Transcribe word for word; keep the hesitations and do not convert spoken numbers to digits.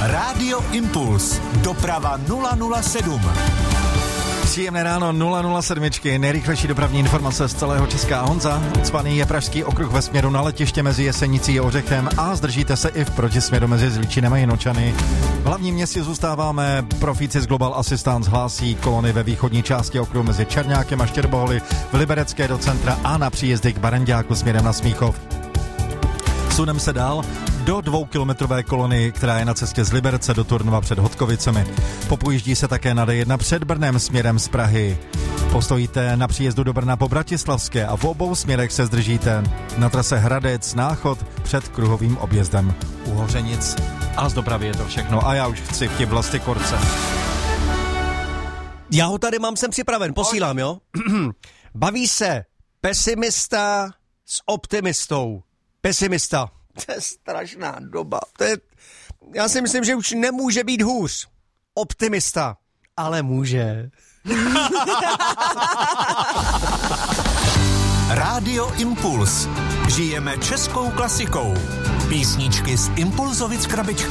Rádio Impuls. Doprava nula nula sedm. Příjemné ráno, nula nula sedm, nejrychlejší dopravní informace z celého Česká. Honza, ucpaný je pražský okruh ve směru na letiště mezi Jesenicí a Ořechem a zdržíte se i v protisměru mezi Zlíčinem a Jinočany. V hlavním městě zůstáváme, Profíci z Global Assistance hlásí kolony ve východní části okruhu mezi Černákem a Štěrboholi, v Liberecké do centra a na příjezdy k Baranďáku směrem na Smíchov. Sunem se dál do dvoukilometrové kolony, která je na cestě z Liberce do Turnova před Hodkovicemi. Popojíždí se také na D jedna před Brnem směrem z Prahy. Postojíte na příjezdu do Brna po Bratislavské a v obou směrech se zdržíte na trase Hradec Náchod před kruhovým objezdem u Hořenic. A z dopravy je to všechno a já už chci vtip Vlasty Korce. Já ho tady mám, jsem připraven, posílám, jo? Baví se pesimista s optimistou. Pesimista. To je strašná doba. To je, já si myslím, že už nemůže být hůř. Optimista. Ale může. Rádio Impuls. Žijeme českou klasikou. Písničky z Impulzovic krabičky.